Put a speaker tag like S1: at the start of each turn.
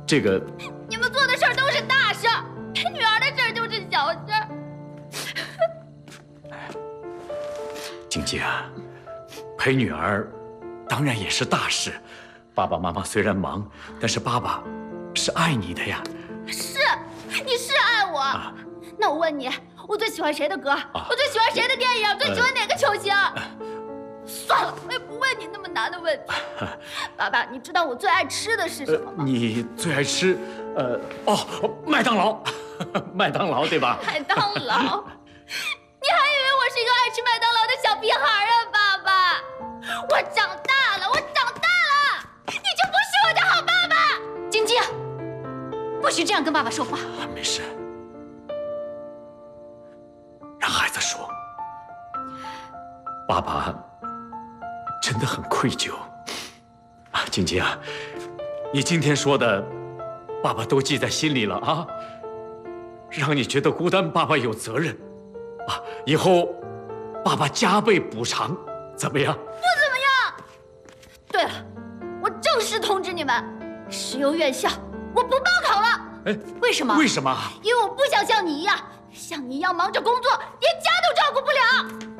S1: 这个，
S2: 你们做的事儿都是大事儿，陪女儿的事儿就是小事儿。
S1: 晶晶啊，陪女儿当然也是大事。爸爸妈妈虽然忙，但是爸爸是爱你的呀。
S2: 是，你是爱我。那我问你，我最喜欢谁的歌？我最喜欢谁的电影？最喜欢哪个球星？算了，我也不问你那么难的问题。爸爸，你知道我最爱吃的是什么吗？
S1: 你最爱吃，麦当劳，麦当劳对吧？
S2: 麦当劳？你还以为我是一个爱吃麦当劳的小屁孩啊，爸爸？我长大了，我长大了，你就不是我的好爸爸。晶晶，不许这样跟爸爸说话。
S1: 没事，让孩子说。爸爸真的很愧疚啊，晶晶啊，你今天说的，爸爸都记在心里了啊。让你觉得孤单，爸爸有责任啊。以后，爸爸加倍补偿，怎么样？
S2: 不怎么样。对了，我正式通知你们，石油院校我不报考了。
S1: 哎，
S2: 为什么？
S1: 为什么？
S2: 因为我不想像你一样忙着工作，连家都照顾不了。